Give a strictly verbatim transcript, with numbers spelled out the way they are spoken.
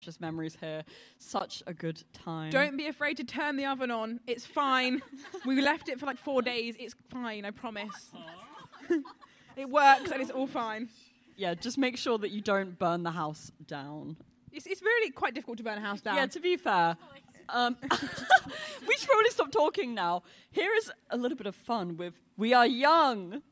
Just memories here. Such a good time. Don't be afraid to turn the oven on. It's fine. We left it for like four days. It's fine, I promise. It works and it's all fine. Yeah, just make sure that you don't burn the house down. It's, it's really quite difficult to burn a house down. Yeah, to be fair. Um, we should probably stop talking now. Here is a little bit of fun with We Are Young.